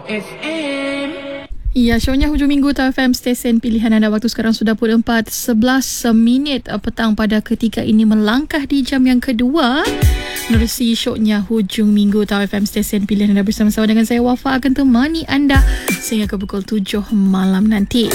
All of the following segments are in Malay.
FM. Ya, shownya hujung minggu Tau FM, stesen pilihan anda. Waktu sekarang sudah pukul 4:11 petang pada ketika ini, melangkah di jam yang kedua menerusi shownya hujung minggu Tau FM, stesen pilihan anda. Bersama-sama dengan saya Wafa akan temani anda sehingga ke pukul 7 malam nanti.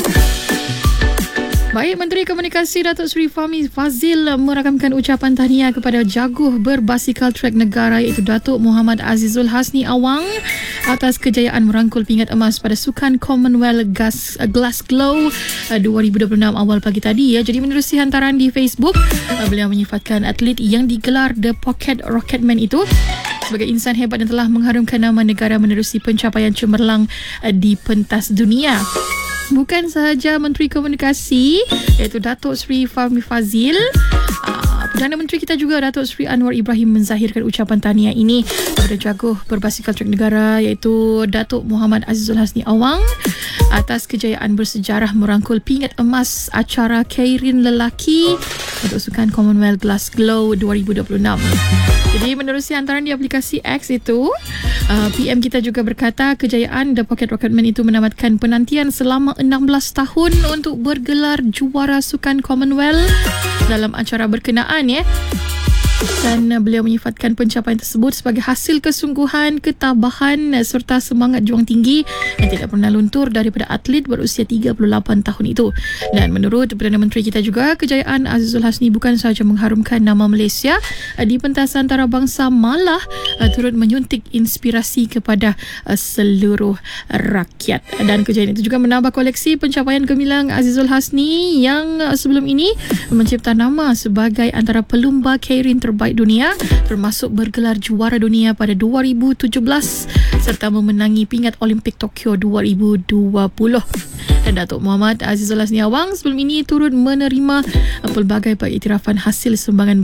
Baik, Menteri Komunikasi Datuk Seri Fahmi Fadzil merakamkan ucapan tahniah kepada jaguh berbasikal trek negara iaitu Datuk Muhammad Azizul Hasni Awang atas kejayaan merangkul pingat emas pada Sukan Commonwealth Glasgow 2026 awal pagi tadi. Jadi menerusi hantaran di Facebook, beliau menyifatkan atlet yang digelar The Pocket Rocketman itu sebagai insan hebat dan telah mengharumkan nama negara menerusi pencapaian cemerlang di pentas dunia. Bukan sahaja Menteri Komunikasi iaitu Datuk Seri Fahmi Fadzil, Perdana Menteri kita juga Datuk Seri Anwar Ibrahim menzahirkan ucapan tahniah ini kepada jaguh berbasikal trek negara iaitu Datuk Muhammad Azizul Hasni Awang atas kejayaan bersejarah merangkul pingat emas acara kairin lelaki untuk Sukan Commonwealth Glasgow 2026. Jadi menerusi hantaran di aplikasi X itu, PM kita juga berkata kejayaan The Pocket Rocketman itu menamatkan penantian selama 16 tahun untuk bergelar juara Sukan Commonwealth dalam acara berkenaan dan beliau menyifatkan pencapaian tersebut sebagai hasil kesungguhan, ketabahan serta semangat juang tinggi yang tidak pernah luntur daripada atlet berusia 38 tahun itu. Dan menurut Perdana Menteri kita juga, kejayaan Azizul Hasni bukan sahaja mengharumkan nama Malaysia di pentas antarabangsa, malah turut menyuntik inspirasi kepada seluruh rakyat. Dan kejayaan itu juga menambah koleksi pencapaian gemilang Azizul Hasni yang sebelum ini mencipta nama sebagai antara pelumba kairin terbaik dunia, termasuk bergelar juara dunia pada 2017 serta memenangi pingat Olimpik Tokyo 2020. Dan Datuk Muhammad Azizul Hasni Awang sebelum ini turut menerima pelbagai pengiktirafan hasil sumbangan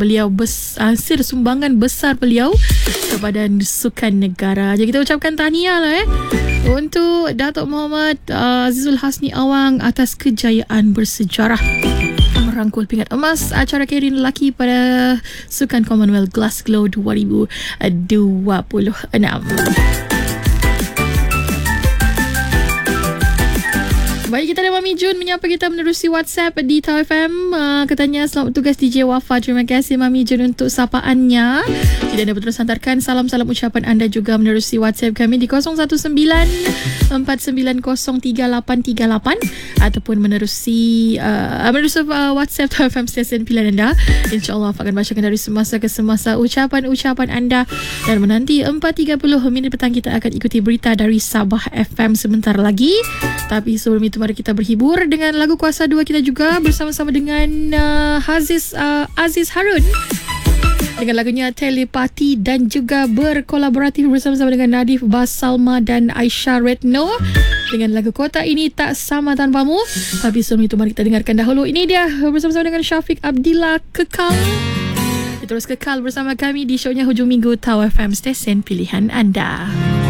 besar beliau kepada Sukan negara. Jadi kita ucapkan tahniah untuk Datuk Muhammad Azizul Hasni Awang atas kejayaan bersejarah merangkul pingat emas acara kairin lelaki pada Sukan Commonwealth Glasgow 2026. Baik, kita ada Mami Jun menyapa kita menerusi WhatsApp di Tau FM. Katanya selamat bertugas DJ Wafa. Terima kasih Mami Jun untuk sapaannya. Tidak ada berterus hantarkan salam-salam ucapan anda juga menerusi WhatsApp kami di 019-490-3838 ataupun menerusi WhatsApp Tau FM stesen pilihan anda. InsyaAllah akan bacakan dari semasa ke semasa ucapan-ucapan anda. Dan menanti 4.30 minit petang kita akan ikuti berita dari Sabah FM sebentar lagi. Tapi sebelum itu mari kita berhibur dengan lagu Kuasa 2 kita juga bersama-sama dengan Aziz Harun dengan lagunya Telepati, dan juga berkolaboratif bersama-sama dengan Nadif Basalma dan Aisyah Retno dengan lagu Kota Ini Tak Sama Tanpamu. Tapi sebelum itu mari kita dengarkan dahulu ini dia bersama-sama dengan Syafiq Abdillah, Kekal. Terus kekal bersama kami di shownya hujung minggu Tau FM, stesen pilihan anda.